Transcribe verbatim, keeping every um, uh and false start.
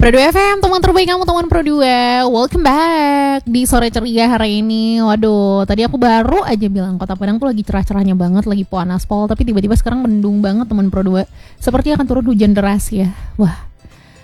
Pro dua F M, teman terbaik kamu, teman Pro dua. Welcome back di sore ceria hari ini. Waduh, tadi aku baru aja bilang Kota Padang tuh lagi cerah-cerahnya banget, lagi pohon aspal. Tapi tiba-tiba sekarang mendung banget teman Pro dua. Seperti akan turun hujan deras ya. Wah,